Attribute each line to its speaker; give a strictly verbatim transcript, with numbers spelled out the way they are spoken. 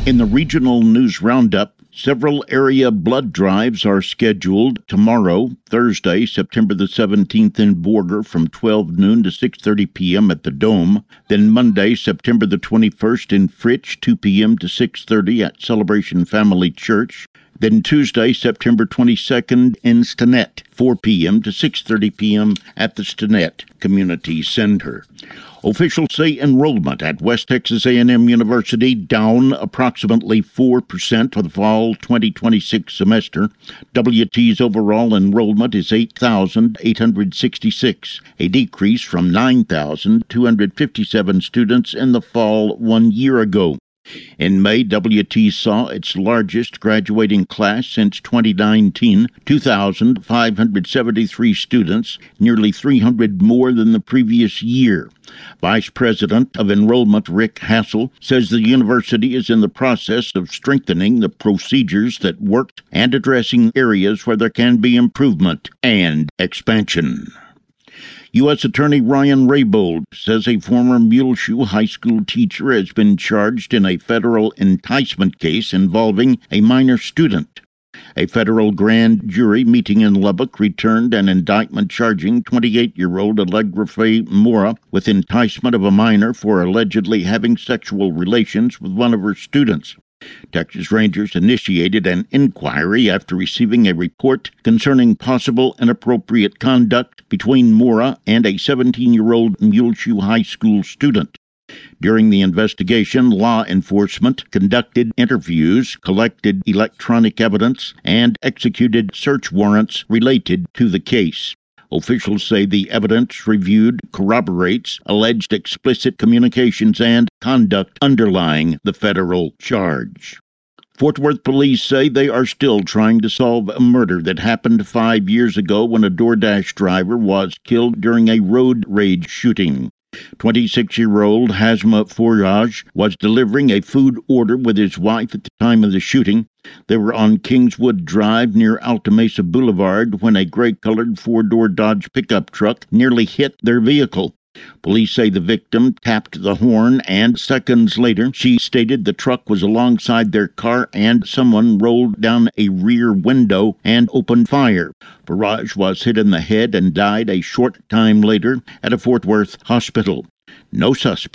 Speaker 1: In the regional news roundup, several area blood drives are scheduled tomorrow, Thursday, September the seventeenth in Borger from twelve noon to six thirty p.m. at the Dome. Then Monday, September the twenty-first in Fritch, two p.m. to six thirty at Celebration Family Church. Then Tuesday, September twenty-second in Stinnett, four p.m. to six thirty p.m. at the Stinnett Community Center. Officials say enrollment at West Texas A and M University down approximately four percent for the fall twenty twenty-six semester. W T's overall enrollment is eight thousand eight hundred sixty-six, a decrease from nine thousand two hundred fifty-seven students in the fall one year ago. In May, W T saw its largest graduating class since twenty nineteen, two thousand five hundred seventy-three students, nearly three hundred more than the previous year. Vice President of Enrollment Rick Hassel says the university is in the process of strengthening the procedures that worked and addressing areas where there can be improvement and expansion. U S Attorney Ryan Raybould says a former Muleshoe High School teacher has been charged in a federal enticement case involving a minor student. A federal grand jury meeting in Lubbock returned an indictment charging twenty-eight-year-old Allegra Faye Mora with enticement of a minor for allegedly having sexual relations with one of her students. Texas Rangers initiated an inquiry after receiving a report concerning possible inappropriate conduct between Mora and a seventeen-year-old Muleshoe High School student. During the investigation, law enforcement conducted interviews, collected electronic evidence, and executed search warrants related to the case. Officials say the evidence reviewed corroborates alleged explicit communications and conduct underlying the federal charge. Fort Worth police say they are still trying to solve a murder that happened five years ago when a DoorDash driver was killed during a road rage shooting. twenty-six-year-old Hazma Forage was delivering a food order with his wife at the time of the shooting. They were on Kingswood Drive near Alta Mesa Boulevard when a gray-colored four-door Dodge pickup truck nearly hit their vehicle. Police say the victim tapped the horn, and seconds later, she stated the truck was alongside their car and someone rolled down a rear window and opened fire. Farage was hit in the head and died a short time later at a Fort Worth hospital. No suspect